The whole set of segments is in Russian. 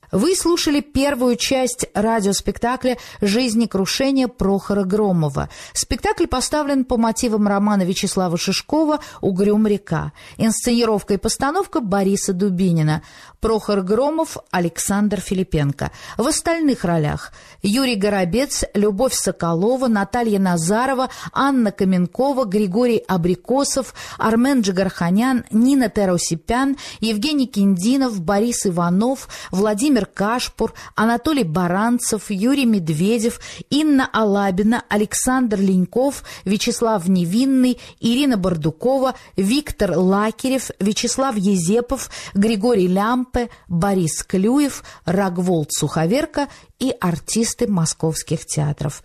Вы слушали первую часть радиоспектакля «Жизнекрушение» Прохора Громова. Спектакль поставлен по мотивам романа Вячеслава Шишкова «Угрюм река». Инсценировка и постановка Бориса Дубинина. Прохор Громов, Александр Филипенко. В остальных ролях Юрий Горобец, Любовь Соколова, Наталья Назарова, Анна Каменкова, Григорий Абрикосов, Армен Джигарханян, Нина Теросипян, Евгений Киндинов, Борис Иванов, Владимир Кашпур, Анатолий Баранцев, Юрий Медведев, Инна Алабина, Александр Леньков, Вячеслав Невинный, Ирина Бардукова, Виктор Лакерев, Вячеслав Езепов, Григорий Лямпе, Борис Клюев, Рогволд Суховерка и артисты московских театров.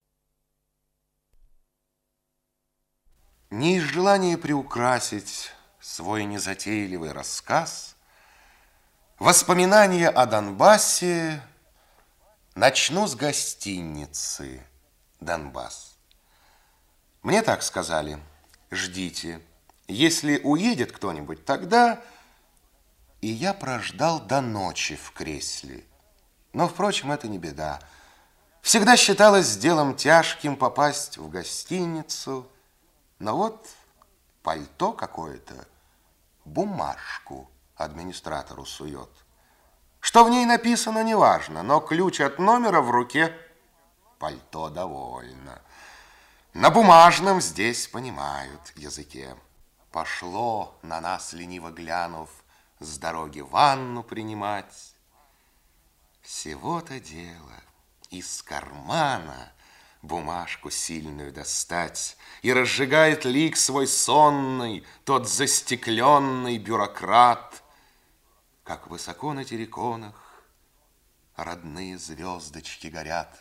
Не из желания приукрасить свой незатейливый рассказ, воспоминания о Донбассе начну с гостиницы «Донбасс». Мне так сказали: ждите, если уедет кто-нибудь, тогда... И я прождал до ночи в кресле. Но, впрочем, это не беда. Всегда считалось делом тяжким попасть в гостиницу. Но вот пальто какое-то бумажку администратору сует. Что в ней написано, неважно, но ключ от номера в руке, пальто довольно. На бумажном здесь понимают языке. Пошло на нас, лениво глянув, с дороги ванну принимать. Всего-то дело из кармана бумажку сильную достать, и разжигает лик свой сонный тот застекленный бюрократ, как высоко на терриконах родные звездочки горят.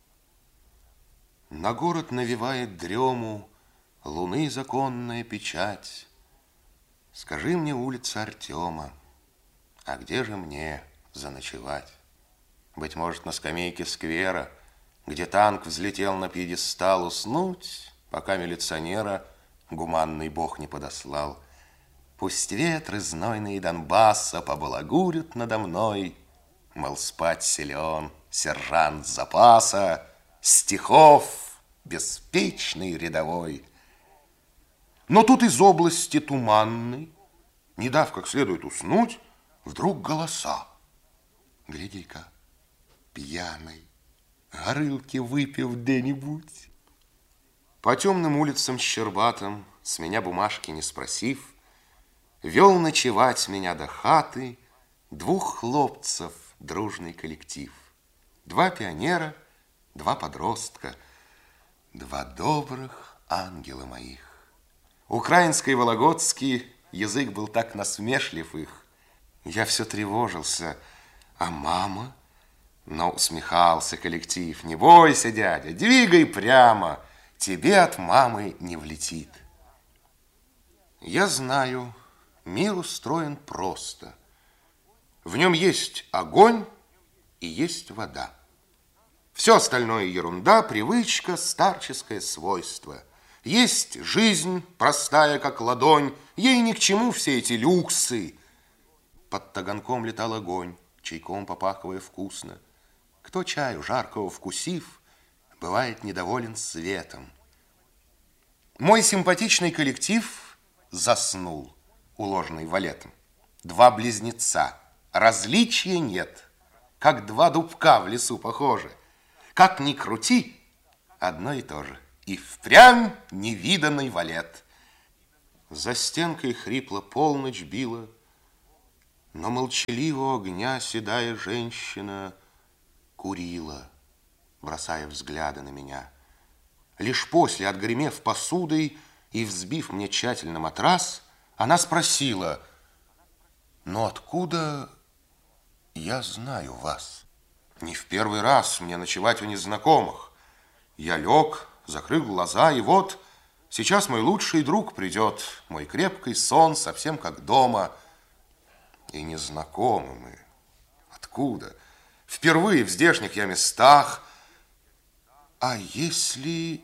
На город навевает дрему луны законная печать. Скажи мне, улица Артема, а где же мне заночевать? Быть может, на скамейке сквера, где танк взлетел на пьедестал, уснуть, пока милиционера гуманный бог не подослал. Пусть ветры знойные Донбасса побалагурят надо мной, мол, спать силен сержант запаса, стихов беспечный рядовой. Но тут из области туманной, не дав как следует уснуть, вдруг голоса. Гляди-ка, пьяный, горылки выпив где-нибудь. По темным улицам щербатым, с меня бумажки не спросив, вел ночевать меня до хаты двух хлопцев дружный коллектив. Два пионера, два подростка, два добрых ангела моих. Украинский и вологодский язык был так насмешлив их. Я все тревожился, а мама... Но усмехался коллектив. Не бойся, дядя, двигай прямо, тебе от мамы не влетит. Я знаю, мир устроен просто. В нем есть огонь и есть вода. Все остальное ерунда, привычка, старческое свойство. Есть жизнь, простая, как ладонь, ей ни к чему все эти люксы. Под таганком летал огонь, чайком попахивая вкусно. Кто чаю жаркого вкусив, бывает недоволен светом. Мой симпатичный коллектив заснул, уложенный валетом. Два близнеца, различия нет, как два дубка в лесу похожи. Как ни крути, одно и то же. И впрямь невиданный валет. За стенкой хрипло полночь била, но молчаливого огня седая женщина курила, бросая взгляды на меня. Лишь после, отгремев посудой и взбив мне тщательно матрас, она спросила: «Но откуда я знаю вас? Не в первый раз мне ночевать у незнакомых. Я лег, закрыл глаза, и вот сейчас мой лучший друг придет, мой крепкий сон, совсем как дома. И незнакомы мы. Откуда? Впервые в здешних я местах. А если...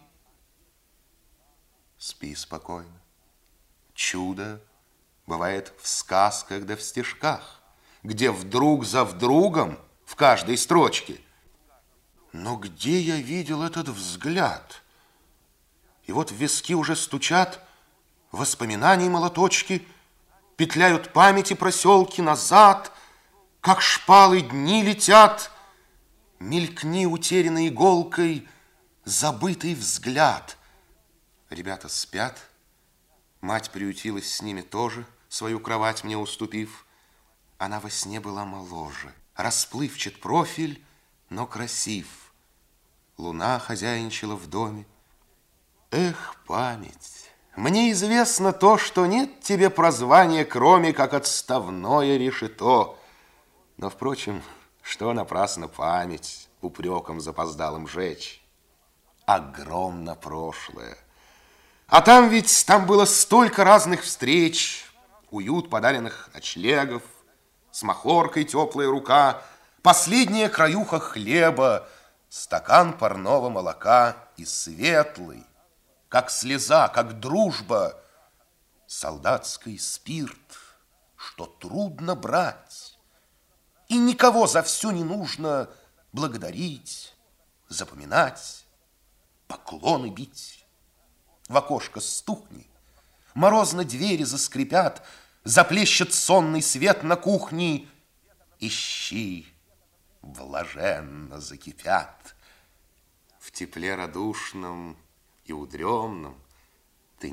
Спи спокойно. Чудо бывает в сказках да в стишках, где вдруг за вдругом каждой строчке. Но где я видел этот взгляд? И вот в виски уже стучат воспоминаний молоточки, петляют памяти проселки назад, как шпалы дни летят. Мелькни утерянной иголкой забытый взгляд. Ребята спят, мать приютилась с ними тоже, свою кровать мне уступив. Она во сне была моложе, расплывчат профиль, но красив. Луна хозяйничала в доме. Эх, память, мне известно то, что нет тебе прозвания, кроме как отставное решето. Но, впрочем, что напрасно память упреком запоздалым жечь. Огромно прошлое. А там было столько разных встреч, уют подаренных ночлегов, с махоркой теплая рука, последняя краюха хлеба, стакан парного молока и светлый, как слеза, как дружба, солдатский спирт, что трудно брать. И никого за все не нужно благодарить, запоминать, поклоны бить. В окошко стукни, морозно двери заскрипят, заплещет сонный свет на кухне, и щи блаженно закипят. В тепле радушном и удремном ты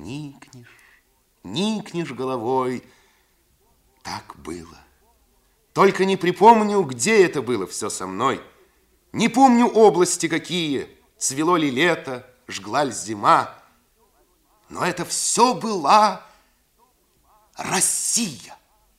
никнешь головой. Так было. Только не припомню, где это было все со мной. Не помню области какие, цвело ли лето, жгла ли зима. Но это все была Россия.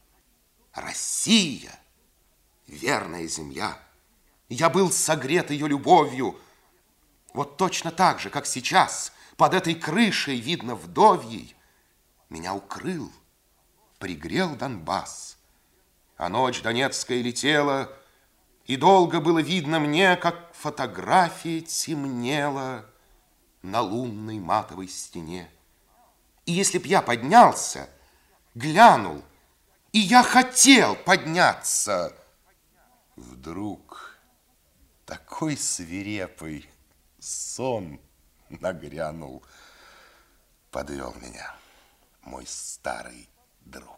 Россия, верная земля. Я был согрет ее любовью. Вот точно так же, как сейчас, под этой крышей, видно, вдовьей, меня укрыл, пригрел Донбасс. А ночь донецкая летела, и долго было видно мне, как фотография темнела на лунной матовой стене. И если б я поднялся, глянул, и я хотел подняться, вдруг такой свирепый сон нагрянул, подвел меня мой старый друг.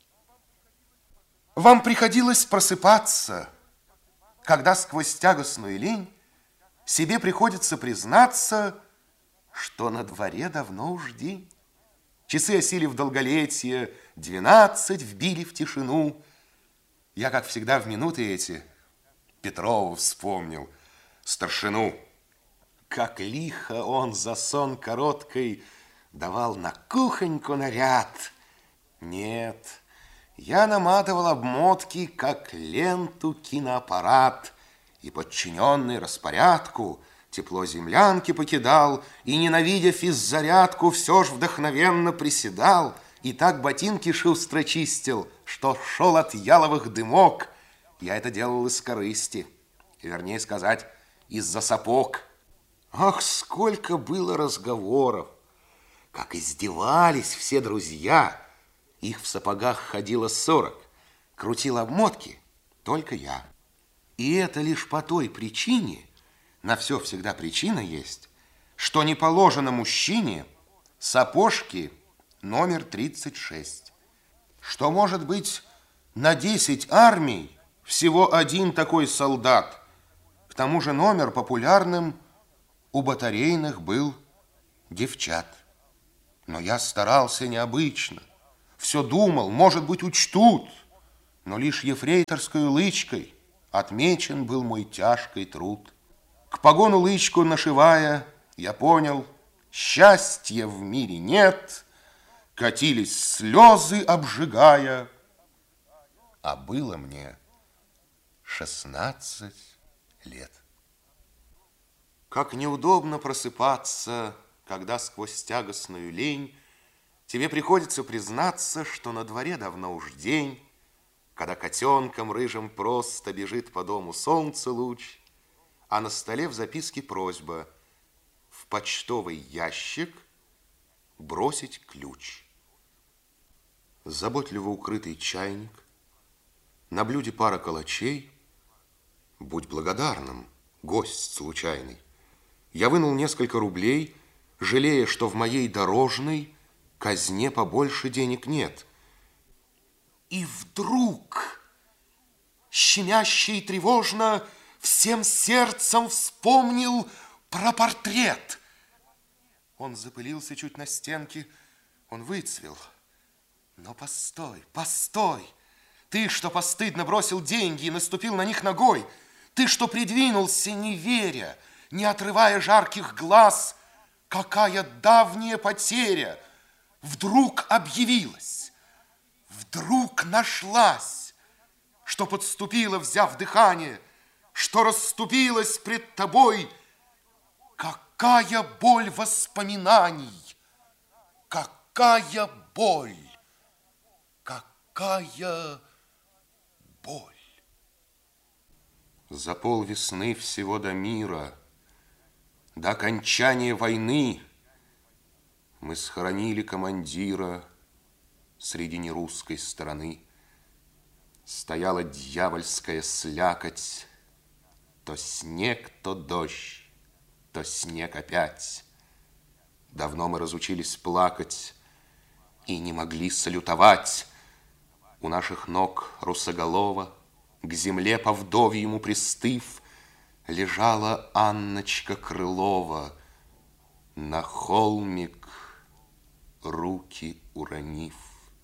Вам приходилось просыпаться, когда сквозь тягостную лень себе приходится признаться, что на дворе давно уж день. Часы осили в долголетие, 12 вбили в тишину. Я, как всегда, в минуты эти Петрова вспомнил, старшину. Как лихо он за сон короткой давал на кухоньку наряд. Нет, я наматывал обмотки, как ленту киноаппарат, и, подчиненный распорядку, тепло землянки покидал, и, ненавидя физзарядку, все ж вдохновенно приседал, и так ботинки шустро чистил, что шел от яловых дымок. Я это делал из корысти, вернее сказать, из-за сапог. Ах, сколько было разговоров, как издевались все друзья. Их в сапогах ходило 40, крутил обмотки только я. И это лишь по той причине, на все всегда причина есть, что не положено мужчине сапожки номер 36. Что, может быть, на 10 армий всего один такой солдат. К тому же номер популярным у батарейных был девчат. Но я старался необычно. Все думал, может быть, учтут. Но лишь ефрейторской лычкой отмечен был мой тяжкий труд. К погону лычку нашивая, я понял, счастья в мире нет. Катились слезы, обжигая, а было мне 16 лет. Как неудобно просыпаться, когда сквозь тягостную лень тебе приходится признаться, что на дворе давно уж день, когда котенком рыжим просто бежит по дому солнце луч, а на столе в записке просьба в почтовый ящик бросить ключ. Заботливо укрытый чайник, на блюде пара калачей, Будь благодарным, гость случайный. Я вынул несколько рублей, жалея, что в моей дорожной казне побольше денег нет. И вдруг, щемяще и тревожно, всем сердцем вспомнил про портрет. Он запылился чуть на стенке, он выцвел. Но постой, постой! Ты, что постыдно бросил деньги и наступил на них ногой, ты, что придвинулся, не веря, не отрывая жарких глаз, какая давняя потеря вдруг объявилась, вдруг нашлась, что подступила, взяв дыхание, что расступилась пред тобой. Какая боль воспоминаний, какая боль, какая боль. За полвесны всего до мира, до окончания войны, мы схоронили командира среди нерусской стороны. Стояла дьявольская слякоть, то снег, то дождь, то снег опять. Давно мы разучились плакать и не могли салютовать. У наших ног русоголова, к земле по вдовьему пристыв, лежала Анночка Крылова, на холмик руки уронив.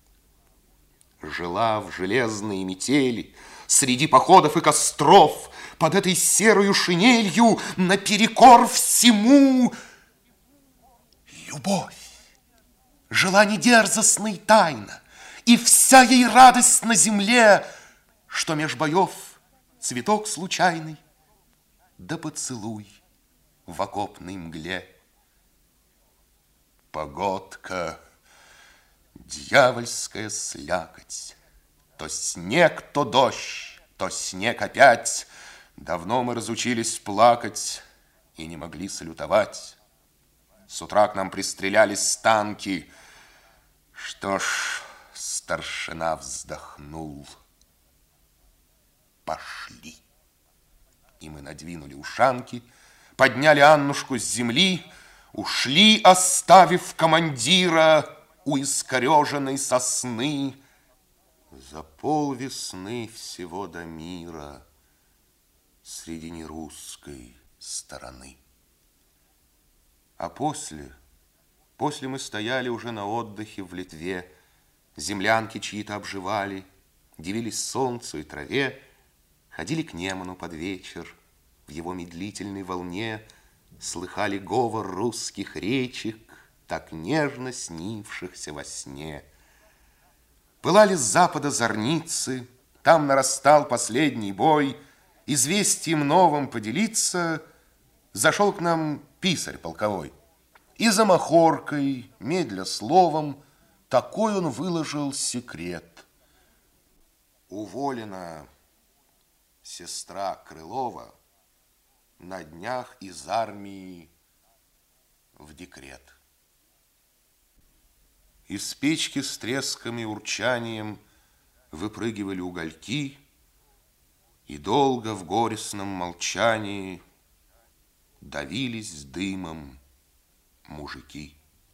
Жила в железной метели, среди походов и костров, под этой серою шинелью, наперекор всему, любовь. Жила недерзостно и тайно, и вся ей радость на земле, что меж боев цветок случайный, да поцелуй в окопной мгле. Погодка, дьявольская слякоть, то снег, то дождь, то снег опять. Давно мы разучились плакать и не могли салютовать. С утра к нам пристрелялись танки. Что ж, старшина вздохнул. Пошли. И мы надвинули ушанки, подняли Аннушку с земли, ушли, оставив командира у искореженной сосны. За полвесны всего до мира среди нерусской стороны. А после мы стояли уже на отдыхе в Литве, землянки чьи-то обживали, дивились солнцу и траве, ходили к Неману под вечер, в его медлительной волне слыхали говор русских речек, так нежно снившихся во сне. Пылали с запада зорницы, там нарастал последний бой. Известием новым поделиться зашел к нам писарь полковой. И за махоркой, медля словом, такой он выложил секрет. Уволена сестра Крылова на днях из армии в декрет. Из печки с треском и урчанием выпрыгивали угольки, и долго в горестном молчании давились дымом мужики.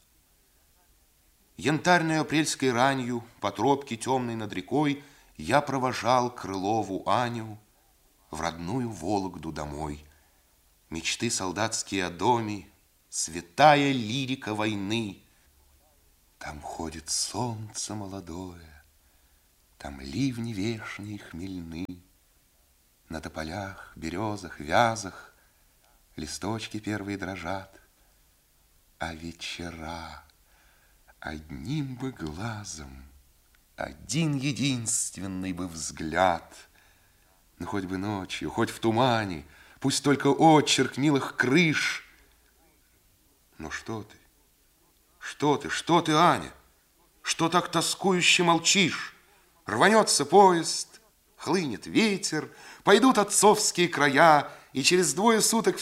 Янтарной апрельской ранью по тропке темной над рекой я провожал Крылову Аню в родную Вологду домой. Мечты солдатские о доме, святая лирика войны. Там ходит солнце молодое, там ливни вешние хмельны. На тополях, березах, вязах листочки первые дрожат. А вечера одним бы глазом, один единственный бы взгляд. Ну, хоть бы ночью, хоть в тумане, пусть только очерк милых крыш. Ну, что ты? Что ты, Аня? Что так тоскующе молчишь? Рванется поезд, хлынет ветер, пойдут отцовские края, и через 2 суток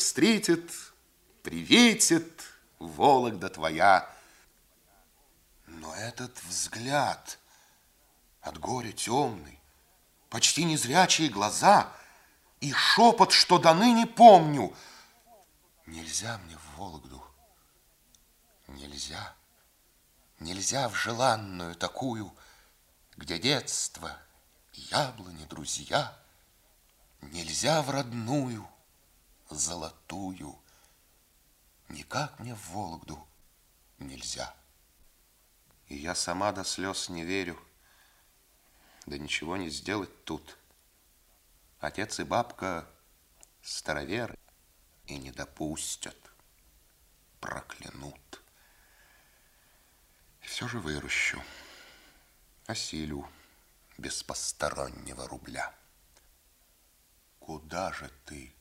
приветит Вологда твоя. Но этот взгляд от горя темный, почти незрячие глаза, и шепот, что до ныне помню. Нельзя мне в Вологду, нельзя, нельзя в желанную такую, где детство, яблони, друзья, нельзя в родную, золотую, никак мне в Вологду нельзя. И я сама до слез не верю, да ничего не сделать тут. Отец и бабка староверы и не допустят, проклянут. И все же выращу, осилю без постороннего рубля. Куда же ты?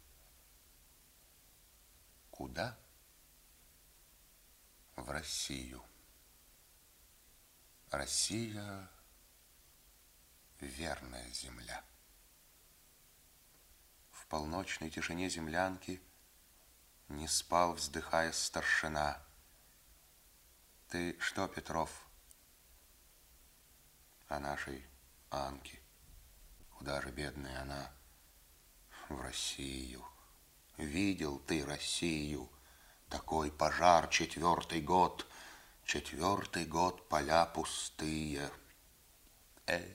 Куда? В Россию. Россия — верная земля. В полночной тишине землянки не спал, вздыхая, старшина. Ты что, Петров? О нашей Анке. Куда же, бедная она? В Россию. Видел ты Россию? Такой пожар, 4-й год. 4-й год, поля пустые. Эх,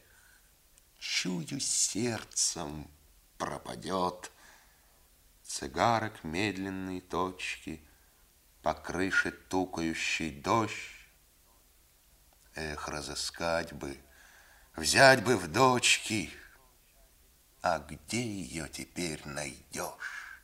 чую сердцем, пропадет. Цигарок медленные точки, по крыше тукающий дождь. Эх, разыскать бы, взять бы в дочки. А где ее теперь найдешь?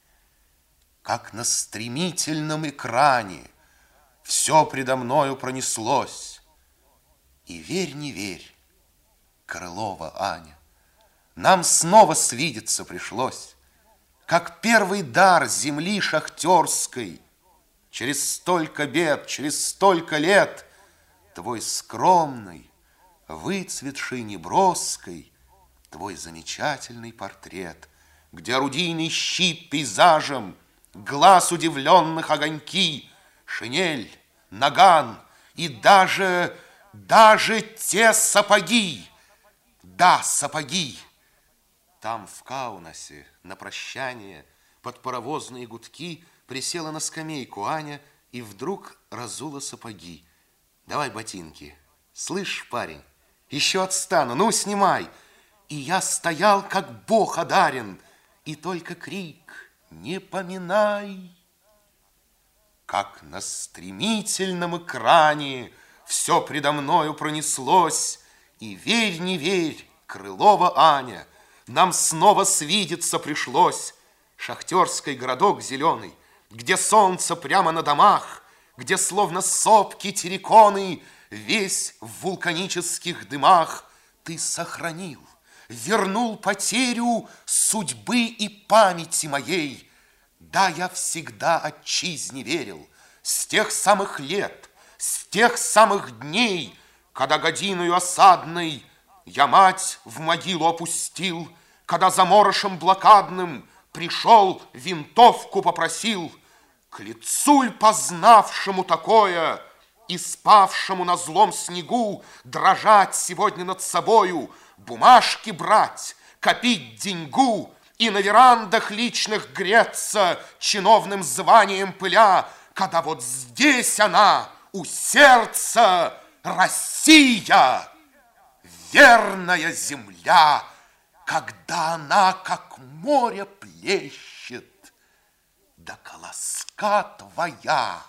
Как на стремительном экране все предо мною пронеслось. И верь, не верь, Крылова Аня, нам снова свидеться пришлось, как первый дар земли шахтерской. Через столько бед, через столько лет твой скромный, выцветший неброской, твой замечательный портрет, где орудийный щит пейзажем, глаз удивленных огоньки, шинель, наган и даже те сапоги. Да, сапоги. Там, в Каунасе, на прощание, под паровозные гудки, присела на скамейку Аня и вдруг разула сапоги. Давай ботинки. Слышь, парень, еще отстану, ну, снимай. И я стоял, как Бог одарен, и только крик: не поминай. Как на стремительном экране все предо мною пронеслось, и верь, не верь, Крылова Аня, нам снова свидеться пришлось. Шахтерский городок зеленый, где солнце прямо на домах, где словно сопки терриконы, весь в вулканических дымах, ты сохранил, вернул потерю судьбы и памяти моей. Да, я всегда отчизне верил, с тех самых лет, с тех самых дней, когда годиною осадной я мать в могилу опустил, когда заморышем блокадным пришел, винтовку попросил. К лицу ль познавшему такое и спавшему на злом снегу дрожать сегодня над собою, бумажки брать, копить деньгу и на верандах личных греться, чиновным званием пыля, когда вот здесь она, у сердца, Россия, верная земля, когда она, как море, плещет, да колоска твоя,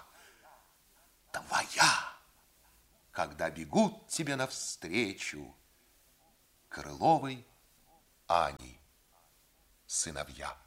когда бегут тебе навстречу Крыловой Ани сыновья.